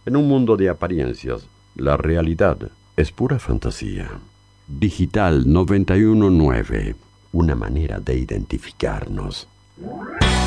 En un mundo de apariencias, la realidad es pura fantasía. Digital 919, una manera de identificarnos.